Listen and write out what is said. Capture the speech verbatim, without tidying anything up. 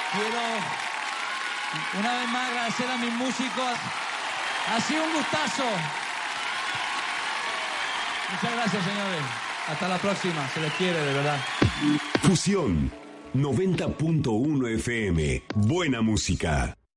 Quiero una vez más agradecer a mis músicos. Ha sido un gustazo. Muchas gracias, señores. Hasta la próxima. Se les quiere, de verdad. Fusión noventa punto uno F M. Buena música.